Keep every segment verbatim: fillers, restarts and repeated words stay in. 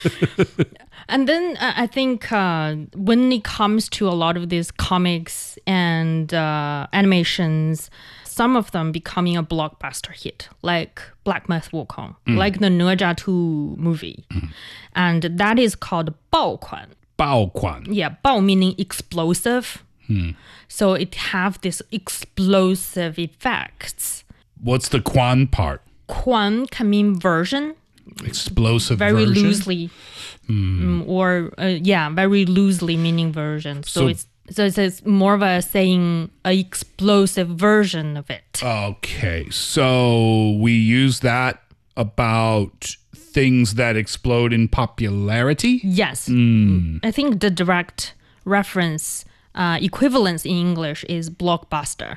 And then uh, I think uh, when it comes to a lot of these comics and uh, animations, some of them becoming a blockbuster hit, like Black Myth Wukong, mm. like the哪吒two movie. Mm. And that is called 爆款. 爆款. Yeah, 爆 meaning explosive. Hmm. So it have this explosive effects. What's the quan part? Quan can mean version. Explosive very version? loosely. Hmm. Um, or, uh, yeah, very loosely meaning version. So, so it's so it's, it's more of a saying an explosive version of it. Okay. So we use that about things that explode in popularity? Yes. Mm. I think the direct reference uh, equivalence in English is blockbuster.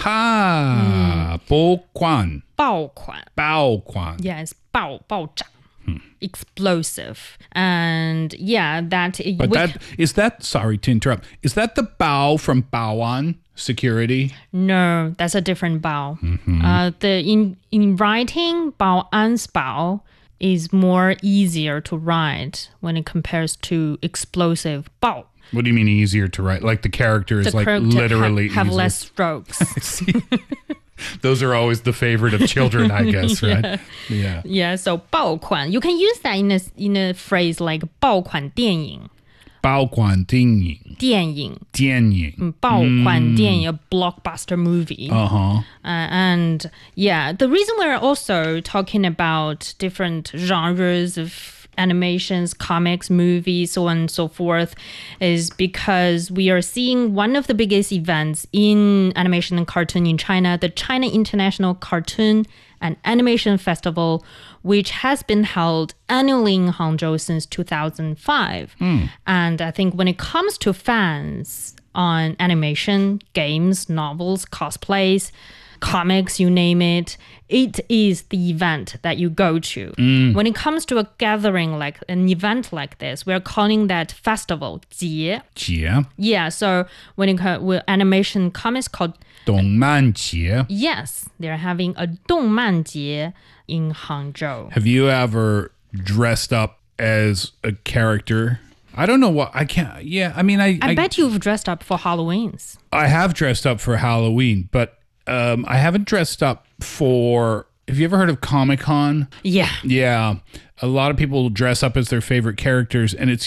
Aha! 爆款. 爆款. 爆款. Yeah, it's 爆爆炸. Hmm. Explosive. And yeah, that... But that, is that, sorry to interrupt, is that the bao from Baoan Security? No, that's a different bao. Mm-hmm. Uh, the in, in writing, Baoan's bao is more easier to write when it compares to explosive bao. What do you mean easier to write? Like the character is the like character literally ha- have easier. less strokes. I see. Those are always the favorite of children, I guess, right? yeah. Yeah. Yeah, so 爆款. You can use that in a, in a phrase like 爆款电影. 爆款电影. 电影. 电影. 爆款电影, a blockbuster movie. Uh-huh. Uh, and yeah, the reason we're also talking about different genres of animations, comics, movies, so on and so forth, is because we are seeing one of the biggest events in animation and cartoon in China, the China International Cartoon and Animation Festival, which has been held annually in Hangzhou since two thousand five. Mm. And I think when it comes to fans on animation, games, novels, cosplays, comics, you name it, it is the event that you go to. Mm. When it comes to a gathering, like an event like this, we're calling that festival, 节. 节. Yeah, so when it comes with animation comics called 动漫节. Yes, they're having a 动漫节 in Hangzhou. Have you ever dressed up as a character? I don't know what I can't. Yeah, I mean, I. I, I bet you've dressed up for Halloween's. I have dressed up for Halloween, but um, I haven't dressed up for. Have you ever heard of Comic-Con? Yeah. Yeah. A lot of people dress up as their favorite characters, and it's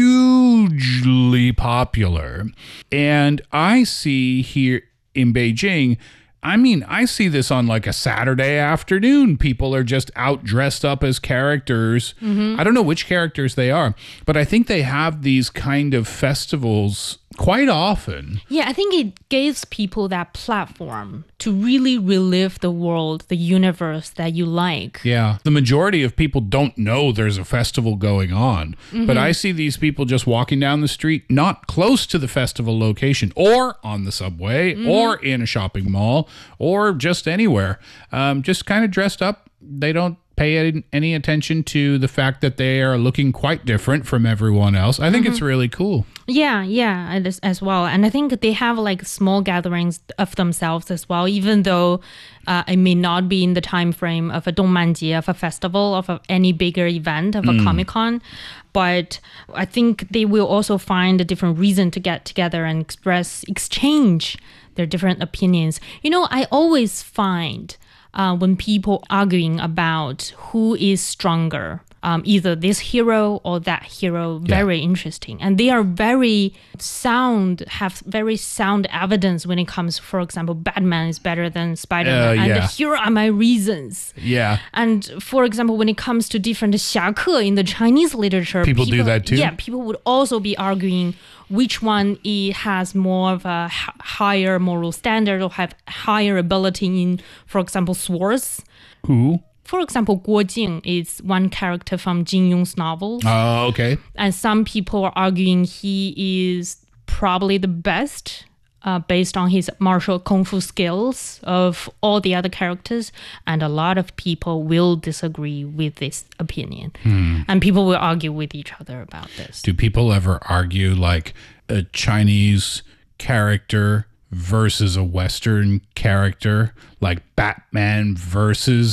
hugely popular. And I see here in Beijing, I mean, I see this on like a Saturday afternoon. People are just out dressed up as characters. Mm-hmm. I don't know which characters they are, but I think they have these kind of festivals quite often. Yeah, I think it gives people that platform to really relive the world, the universe that you like. Yeah. The majority of people don't know there's a festival going on, mm-hmm. but I see these people just walking down the street, not close to the festival location or on the subway mm-hmm. or in a shopping mall or just anywhere, um, just kind of dressed up. They don't pay any attention to the fact that they are looking quite different from everyone else. I think mm-hmm. it's really cool. Yeah, yeah, as, as well. And I think they have like small gatherings of themselves as well, even though uh, it may not be in the time frame of a 动漫节, of a festival, of a, any bigger event, of a mm. Comic-Con. But I think they will also find a different reason to get together and express, exchange their different opinions. You know, I always find Uh, when people arguing about who is stronger, um, either this hero or that hero, very yeah. interesting. And they are very sound, have very sound evidence when it comes, for example, Batman is better than Spider-Man. Uh, and yeah. here are my reasons. Yeah. And for example, when it comes to different 侠客 in the Chinese literature, people, people do that too? Yeah, people would also be arguing which one has more of a h- higher moral standard or have higher ability in, for example, swords. Who? For example, Guo Jing is one character from Jin Yong's novels. Oh, okay. And some people are arguing he is probably the best uh, based on his martial kung fu skills of all the other characters. And a lot of people will disagree with this opinion. Hmm. And people will argue with each other about this. Do people ever argue like a Chinese character versus a Western character, like Batman versus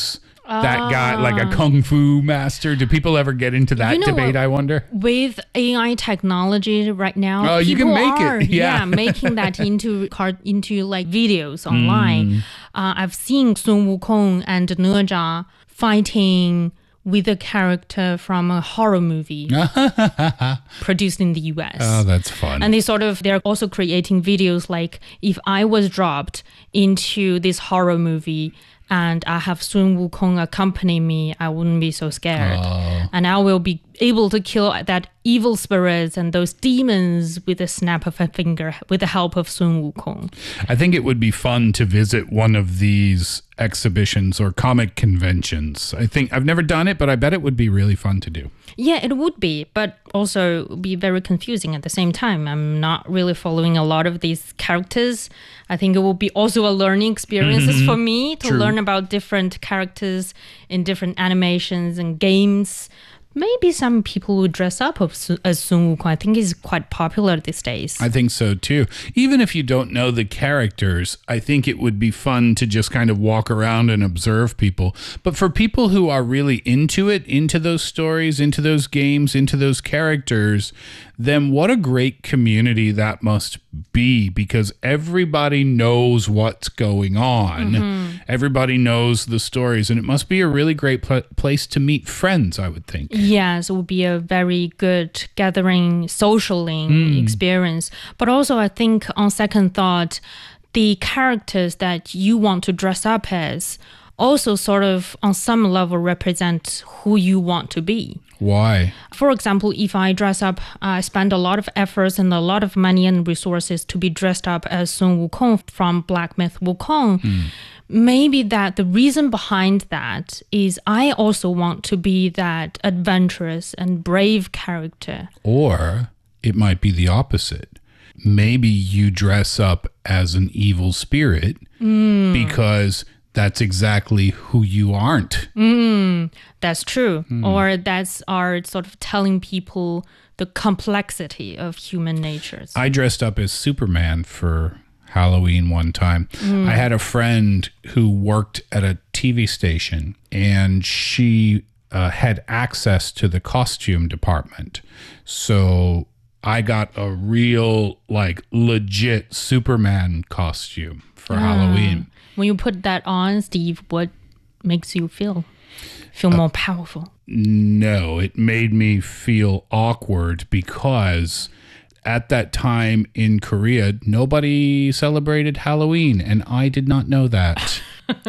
that guy, like a kung fu master? Do people ever get into that You know debate, what? I wonder? With A I technology right now, Oh, you can people make it. are, Yeah. making that into card into like videos online. Mm. Uh, I've seen Sun Wukong and哪fighting with a character from a horror movie produced in the U S. Oh, that's fun. And they sort of, they're also creating videos like, if I was dropped into this horror movie and I have Sun Wukong accompany me, I wouldn't be so scared. Oh. And I will be able to kill that evil spirits and those demons with a snap of a finger with the help of Sun Wukong. I think it would be fun to visit one of these exhibitions or comic conventions. I think I've never done it, but I bet it would be really fun to do. Yeah, it would be, but also be very confusing at the same time. I'm not really following a lot of these characters. I think it will be also a learning experiences for me to True. learn about different characters in different animations and games. Maybe some people will dress up as Sun Wukong. I think it's quite popular these days. I think so too. Even if you don't know the characters, I think it would be fun to just kind of walk around and observe people. But for people who are really into it, into those stories, into those games, into those characters, then what a great community that must be, because everybody knows what's going on. Mm-hmm. Everybody knows the stories, and it must be a really great pl- place to meet friends, I would think. Yes, it would be a very good gathering, socialing mm. experience. But also, I think on second thought, the characters that you want to dress up as also sort of on some level represent who you want to be. Why? For example, if I dress up, I spend a lot of efforts and a lot of money and resources to be dressed up as Sun Wukong from Black Myth Wukong. Mm. Maybe that the reason behind that is I also want to be that adventurous and brave character. Or it might be the opposite. Maybe you dress up as an evil spirit mm. because that's exactly who you aren't. Mm, that's true. Mm. Or that's our sort of telling people the complexity of human natures. I dressed up as Superman for Halloween one time. Mm. I had a friend who worked at a T V station, and she uh, had access to the costume department. So I got a real, like, legit Superman costume for uh. Halloween. When you put that on, Steve, what makes you feel? Feel more uh, powerful? No, it made me feel awkward because at that time in Korea, nobody celebrated Halloween, and I did not know that.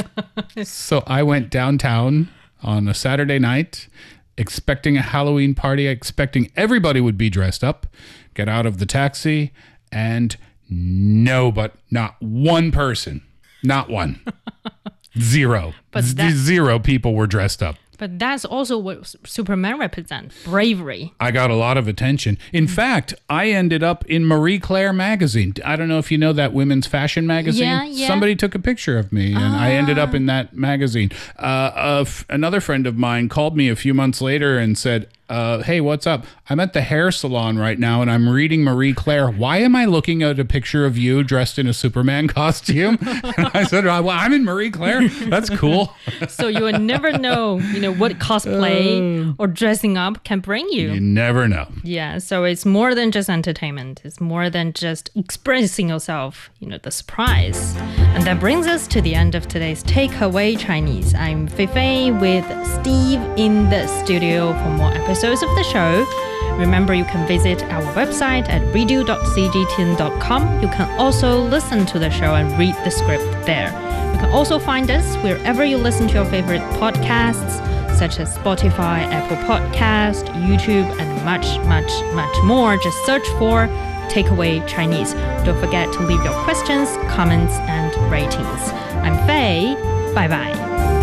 So I went downtown on a Saturday night, expecting a Halloween party, expecting everybody would be dressed up, get out of the taxi, and no, but not one person. Not one. Zero. But that, Zero people were dressed up. But that's also what Superman represents, bravery. I got a lot of attention. In mm. fact, I ended up in Marie Claire magazine. I don't know if you know that women's fashion magazine. Yeah, yeah. Somebody took a picture of me, and ah. I ended up in that magazine. Uh, uh, f- another friend of mine called me a few months later and said, Uh, hey, what's up? I'm at the hair salon right now and I'm reading Marie Claire. Why am I looking at a picture of you dressed in a Superman costume? And I said, well, I'm in Marie Claire. That's cool. So you would never know, you know, what cosplay uh, or dressing up can bring you. You never know. Yeah. So it's more than just entertainment. It's more than just expressing yourself, you know, the surprise. And that brings us to the end of today's Takeaway Chinese. I'm Fei Fei with Steve in the studio for more episodes of the show. Remember, you can visit our website at redo dot c g t n dot com. You can also listen to the show and read the script there. You can also find us wherever you listen to your favorite podcasts, such as Spotify, Apple Podcast, YouTube, and much, much, much more. Just search for Takeaway Chinese. Don't forget to leave your questions, comments, and ratings. I'm Fei. Bye-bye.